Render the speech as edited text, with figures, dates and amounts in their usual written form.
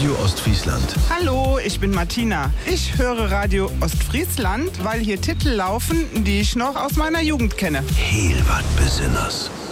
Radio Ostfriesland. Hallo, ich bin Martina. Ich höre Radio Ostfriesland, weil hier Titel laufen, die ich noch aus meiner Jugend kenne. Heel wat Besinners.